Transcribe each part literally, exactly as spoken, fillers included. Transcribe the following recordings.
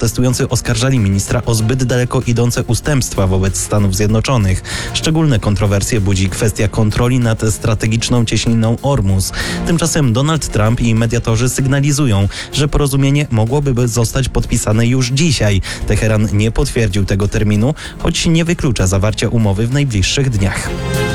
Protestujący oskarżali ministra o zbyt daleko idące ustępstwa wobec Stanów Zjednoczonych. Szczególne kontrowersje budzi kwestia kontroli nad strategiczną cieśniną Ormus. Tymczasem Donald Trump i mediatorzy sygnalizują, że porozumienie mogłoby zostać podpisane już dzisiaj. Teheran nie potwierdził tego terminu, choć nie wyklucza zawarcia umowy w najbliższych dniach.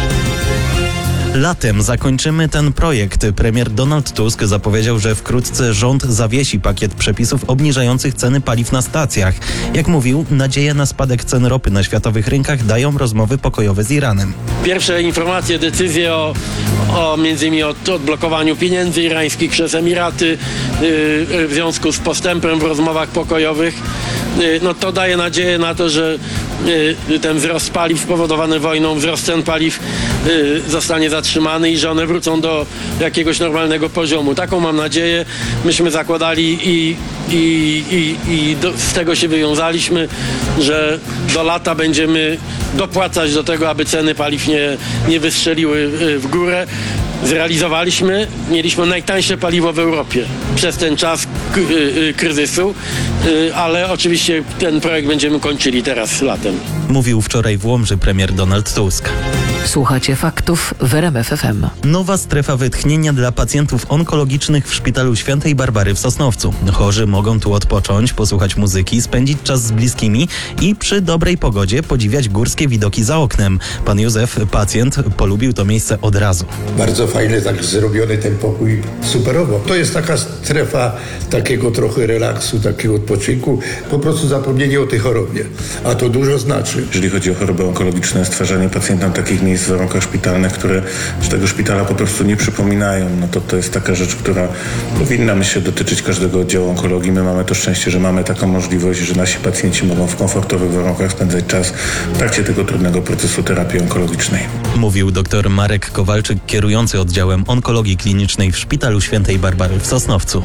Latem zakończymy ten projekt. Premier Donald Tusk zapowiedział, że wkrótce rząd zawiesi pakiet przepisów obniżających ceny paliw na stacjach. Jak mówił, nadzieję na spadek cen ropy na światowych rynkach dają rozmowy pokojowe z Iranem. Pierwsze informacje, decyzje o, o między innymi o odblokowaniu pieniędzy irańskich przez Emiraty yy, w związku z postępem w rozmowach pokojowych, yy, no to daje nadzieję na to, że yy, ten wzrost paliw spowodowany wojną, wzrost cen paliw yy, zostanie zatrzymany i że one wrócą do jakiegoś normalnego poziomu. Taką mam nadzieję. Myśmy zakładali i, i, i, i do, z tego się wywiązaliśmy, że do lata będziemy dopłacać do tego, aby ceny paliw nie, nie wystrzeliły w górę. Zrealizowaliśmy, mieliśmy najtańsze paliwo w Europie przez ten czas k- y- kryzysu, y- ale oczywiście ten projekt będziemy kończyli teraz latem. Mówił wczoraj w Łomży premier Donald Tusk. Słuchacie faktów w R M F F M. Nowa strefa wytchnienia dla pacjentów onkologicznych w Szpitalu Świętej Barbary w Sosnowcu. Chorzy mogą tu odpocząć, posłuchać muzyki, spędzić czas z bliskimi i przy dobrej pogodzie podziwiać górskie widoki za oknem. Pan Józef, pacjent, polubił to miejsce od razu. Bardzo fajny, tak zrobiony ten pokój, superowo. To jest taka strefa takiego trochę relaksu, takiego odpoczynku, po prostu zapomnienie o tej chorobie, a to dużo znaczy. Jeżeli chodzi o choroby onkologiczne, stwarzanie pacjentom takich miejsc w warunkach szpitalnych, które z tego szpitala po prostu nie przypominają, no to to jest taka rzecz, która powinna, myślę, dotyczyć każdego oddziału onkologii. My mamy to szczęście, że mamy taką możliwość, że nasi pacjenci mogą w komfortowych warunkach spędzać czas w trakcie tego trudnego procesu terapii onkologicznej. Mówił dr Marek Kowalczyk, kierujący oddziałem onkologii klinicznej w Szpitalu Świętej Barbary w Sosnowcu.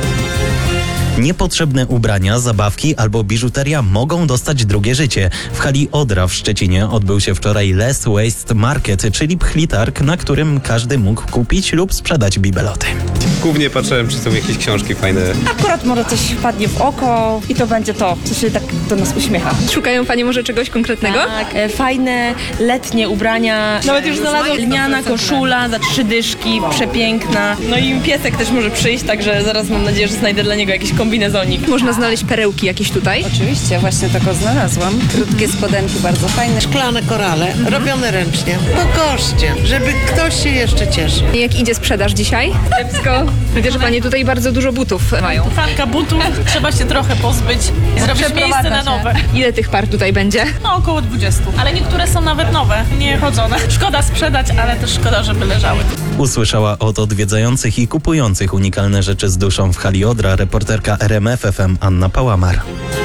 Niepotrzebne ubrania, zabawki albo biżuteria mogą dostać drugie życie. W hali Odra w Szczecinie odbył się wczoraj Less Waste Market, czyli pchlitarg, na którym każdy mógł kupić lub sprzedać bibeloty. Głównie patrzyłem, czy są jakieś książki fajne. Akurat może coś wpadnie w oko i to będzie to, co się tak do nas uśmiecha. Szukają Panie może czegoś konkretnego? Tak, e, fajne letnie ubrania. Nawet już znalazłam lniana koszula za trzy dyszki, przepiękna. No i piesek też może przyjść, także zaraz mam nadzieję, że znajdę dla niego jakiś kombinezonik. Można znaleźć perełki jakieś tutaj? Oczywiście, właśnie tego znalazłam. Krótkie spodenki, bardzo fajne. Szklane korale, mhm. robione ręcznie. Po koszcie, żeby ktoś się jeszcze cieszył. Jak idzie sprzedaż dzisiaj? Kiepsko. Widzę, że Panie tutaj bardzo dużo butów mają. Fanka butów, trzeba się trochę pozbyć i zrobić miejsce na nowe. Ile tych par tutaj będzie? No około dwudziestu, ale niektóre są nawet nowe, nie chodzone. Szkoda sprzedać, ale też szkoda, żeby leżały. Usłyszała od odwiedzających i kupujących unikalne rzeczy z duszą w hali Odra reporterka R M F F M Anna Pałamar.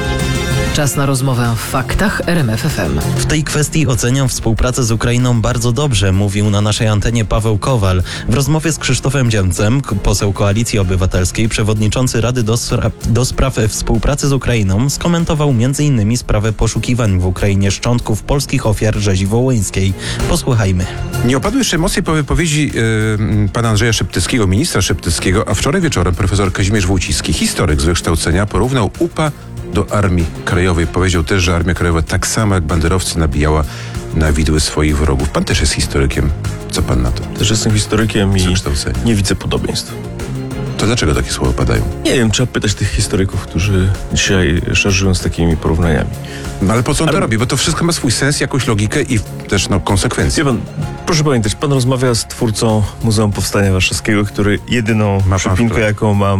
Czas na rozmowę w faktach R M F F M. W tej kwestii oceniam współpracę z Ukrainą bardzo dobrze, mówił na naszej antenie Paweł Kowal. W rozmowie z Krzysztofem Dziemcem, poseł Koalicji Obywatelskiej, przewodniczący Rady do, Spra- do Spraw Współpracy z Ukrainą, skomentował między innymi sprawę poszukiwań w Ukrainie szczątków polskich ofiar rzezi wołyńskiej. Posłuchajmy. Nie opadły jeszcze emocje po wypowiedzi yy, pana Andrzeja Szeptyckiego, ministra Szeptyckiego, a wczoraj wieczorem profesor Kazimierz Wójcicki, historyk z wykształcenia, porównał U P A do Armii Krajowej. Powiedział też, że Armia Krajowa tak samo jak banderowcy nabijała na widły swoich wrogów. Pan też jest historykiem. Co pan na to? Też jestem historykiem i nie widzę podobieństw. To dlaczego takie słowa padają? Nie wiem, trzeba pytać tych historyków, którzy dzisiaj szarżują z takimi porównaniami. No ale po co on ale... to robi? Bo to wszystko ma swój sens, jakąś logikę i też no, konsekwencje. Pan, proszę pamiętać, pan rozmawia z twórcą Muzeum Powstania Warszawskiego, który jedyną przypinkę, jaką mam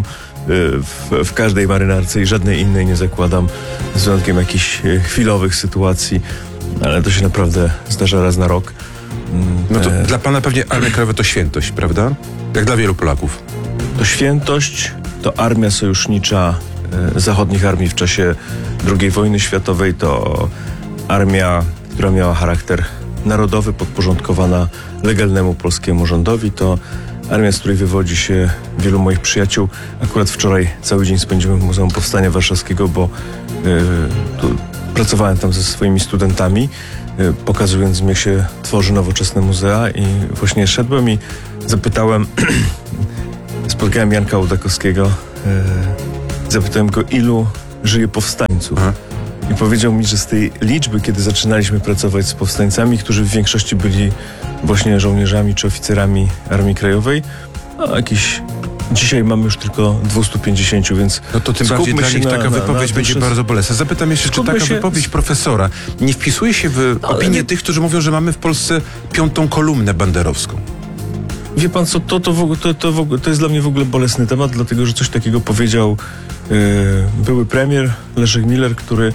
W, w każdej marynarce i żadnej innej nie zakładam, z wyjątkiem jakichś chwilowych sytuacji, ale to się naprawdę zdarza raz na rok. No to e... dla pana pewnie Armia Krajowa to świętość, prawda? Jak dla wielu Polaków. To świętość, to armia sojusznicza e, zachodnich armii w czasie drugiej wojny światowej, to armia, która miała charakter narodowy, podporządkowana legalnemu polskiemu rządowi, to armia, z której wywodzi się wielu moich przyjaciół. Akurat wczoraj cały dzień spędziłem w Muzeum Powstania Warszawskiego, bo yy, tu pracowałem tam ze swoimi studentami, yy, pokazując im, jak się tworzy nowoczesne muzea, i właśnie szedłem i zapytałem, spotkałem Janka Łudakowskiego, yy, zapytałem go, ilu żyje powstańców. Aha. I powiedział mi, że z tej liczby, kiedy zaczynaliśmy pracować z powstańcami, którzy w większości byli właśnie żołnierzami czy oficerami Armii Krajowej, no jakieś... Dzisiaj mamy już tylko dwieście pięćdziesiąt, więc no to tym bardziej dla nich na, taka na, wypowiedź na będzie przez... bardzo bolesna. Zapytam jeszcze, czy taka się... wypowiedź profesora nie wpisuje się w no, opinię nie... tych, którzy mówią, że mamy w Polsce piątą kolumnę banderowską? Wie pan co, to, to, w ogóle, to, to, w ogóle, to jest dla mnie w ogóle bolesny temat, dlatego że coś takiego powiedział yy, były premier Leszek Miller, który,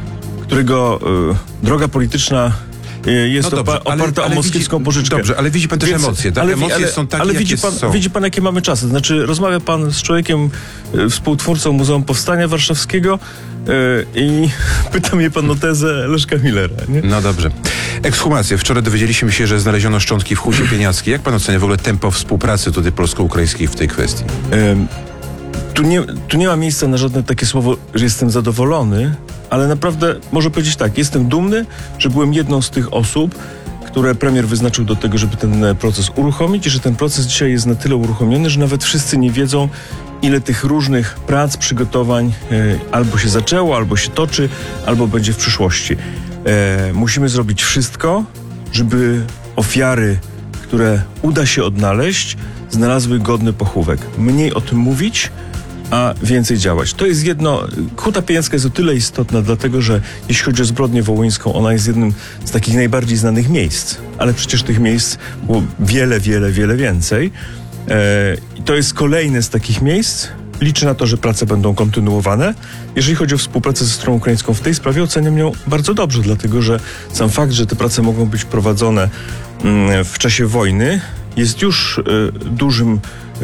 którego yy, droga polityczna jest no dobrze, opa- oparta ale, ale o moskiewską widzi, pożyczkę. Dobrze, ale widzi pan też Więc, emocje. Tak? Ale, Emocje ale, są takie, ale widzi jakie pan, są. widzi pan, jakie mamy czasy. Znaczy, rozmawia pan z człowiekiem, y, współtwórcą Muzeum Powstania Warszawskiego y, i pyta mnie pan o tezę Leszka Millera. Nie? No dobrze. Ekshumacje. Wczoraj dowiedzieliśmy się, że znaleziono szczątki w Hucie Pieniackiej. Jak pan ocenia w ogóle tempo współpracy tutaj polsko-ukraińskiej w tej kwestii? Ym, tu, nie, tu nie ma miejsca na żadne takie słowo, że jestem zadowolony, ale naprawdę może powiedzieć tak, jestem dumny, że byłem jedną z tych osób, które premier wyznaczył do tego, żeby ten proces uruchomić i że ten proces dzisiaj jest na tyle uruchomiony, że nawet wszyscy nie wiedzą, ile tych różnych prac, przygotowań e, albo się zaczęło, albo się toczy, albo będzie w przyszłości. E, musimy zrobić wszystko, żeby ofiary, które uda się odnaleźć, znalazły godny pochówek. Mniej o tym mówić, a więcej działać. To jest jedno... Huta Pieniacka jest o tyle istotna, dlatego że jeśli chodzi o zbrodnię wołyńską, ona jest jednym z takich najbardziej znanych miejsc. Ale przecież tych miejsc było wiele, wiele, wiele więcej. E, I to jest kolejne z takich miejsc. Liczę na to, że prace będą kontynuowane. Jeżeli chodzi o współpracę ze stroną ukraińską w tej sprawie, oceniam ją bardzo dobrze, dlatego że sam fakt, że te prace mogą być prowadzone mm, w czasie wojny, jest już y, dużym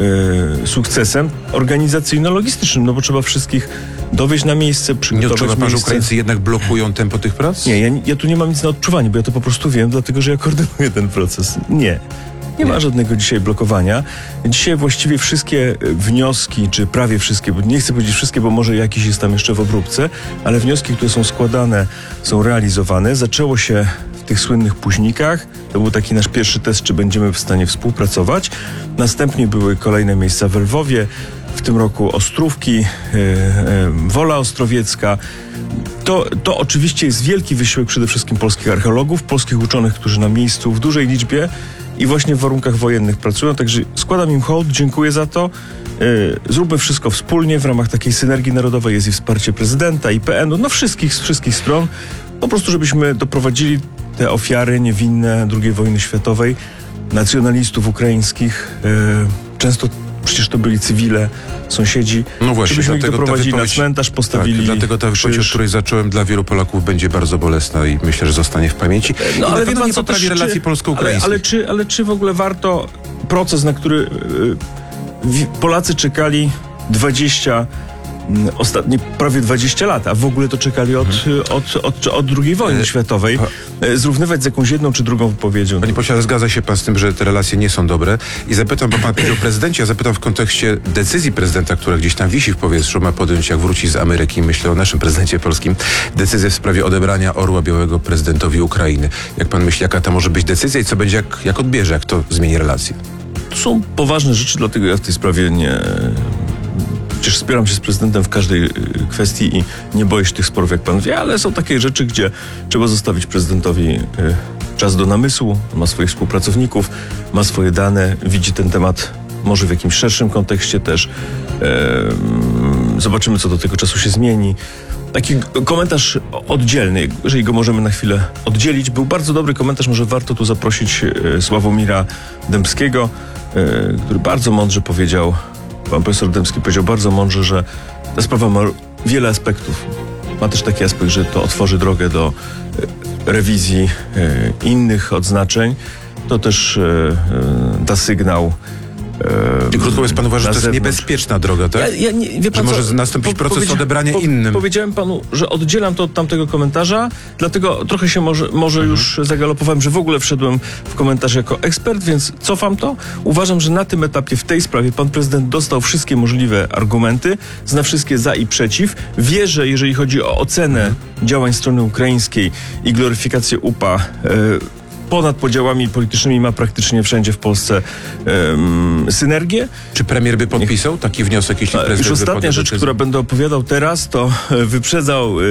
y, sukcesem organizacyjno-logistycznym, no bo trzeba wszystkich dowieść na miejsce, przygotować Nie odczuwa pan, że miejsce. Ukraińcy jednak blokują tempo tych prac? Nie, ja, ja tu nie mam nic na odczuwanie, bo ja to po prostu wiem, dlatego że ja koordynuję ten proces. Nie. Nie ma żadnego dzisiaj blokowania. Dzisiaj właściwie wszystkie wnioski, czy prawie wszystkie, bo nie chcę powiedzieć wszystkie, bo może jakiś jest tam jeszcze w obróbce, ale wnioski, które są składane, są realizowane. Zaczęło się w tych słynnych Późnikach. To był taki nasz pierwszy test, czy będziemy w stanie współpracować. Następnie były kolejne miejsca w Lwowie, w tym roku Ostrówki, yy, yy, Wola Ostrowiecka. To, to oczywiście jest wielki wysiłek przede wszystkim polskich archeologów, polskich uczonych, którzy na miejscu w dużej liczbie i właśnie w warunkach wojennych pracują. Także składam im hołd, dziękuję za to. Yy, zróbmy wszystko wspólnie w ramach takiej synergii narodowej. Jest i wsparcie prezydenta, I P N u, no wszystkich, z wszystkich stron. Po prostu, żebyśmy doprowadzili te ofiary niewinne drugiej wojny światowej, nacjonalistów ukraińskich, yy, często przecież to byli cywile, sąsiedzi, no właśnie, żebyśmy ich dlatego doprowadzili wypowiedź, na cmentarz, postawili tak, dlatego ta wypowiedź, od której zacząłem, dla wielu Polaków będzie bardzo bolesna i myślę, że zostanie w pamięci. No, I ale na pewno pan, nie co poprawi też, relacji czy, polsko-ukraińskich. Ale, ale, czy, ale czy w ogóle warto proces, na który yy, Polacy czekali dwadzieścia ostatnie prawie dwadzieścia lat, a w ogóle to czekali od, hmm. od, od, od drugiej wojny e, światowej, e, zrównywać z jakąś jedną czy drugą wypowiedzią. Panie pośle, zgadza się pan z tym, że te relacje nie są dobre i zapytam, bo pan powiedział o prezydencie, ja zapytam w kontekście decyzji prezydenta, która gdzieś tam wisi w powietrzu, ma podjąć, jak wróci z Ameryki, myślę o naszym prezydencie polskim, decyzję w sprawie odebrania Orła Białego prezydentowi Ukrainy. Jak pan myśli, jaka to może być decyzja i co będzie, jak, jak odbierze, jak to zmieni relacje? To są poważne rzeczy, dlatego ja w tej sprawie nie... Przecież wspieram się z prezydentem w każdej kwestii i nie boję się tych sporów, jak pan wie, ale są takie rzeczy, gdzie trzeba zostawić prezydentowi czas do namysłu, ma swoich współpracowników, ma swoje dane, widzi ten temat może w jakimś szerszym kontekście też. Zobaczymy, co do tego czasu się zmieni. Taki komentarz oddzielny, jeżeli go możemy na chwilę oddzielić. Był bardzo dobry komentarz, może warto tu zaprosić Sławomira Dębskiego, który bardzo mądrze powiedział, pan profesor Dębski powiedział bardzo mądrze, że ta sprawa ma wiele aspektów. Ma też taki aspekt, że to otworzy drogę do rewizji innych odznaczeń. To też da sygnał. I krótko mówiąc, pan uważa, że to jest niebezpieczna droga, tak? Ja, ja nie, wie pan że co? może nastąpić po, proces odebrania po, innym. Powiedziałem panu, że oddzielam to od tamtego komentarza, dlatego trochę się może, może mhm. już zagalopowałem, że w ogóle wszedłem w komentarz jako ekspert, więc cofam to. Uważam, że na tym etapie, w tej sprawie, pan prezydent dostał wszystkie możliwe argumenty, zna wszystkie za i przeciw. Wie, że jeżeli chodzi o ocenę mhm. działań strony ukraińskiej i gloryfikację U P A, yy, ponad podziałami politycznymi ma praktycznie wszędzie w Polsce em, synergię. Czy premier by podpisał taki wniosek, jeśli prezydent Już by ostatnia podjął rzecz, decyzję? która będę opowiadał teraz, to wyprzedzał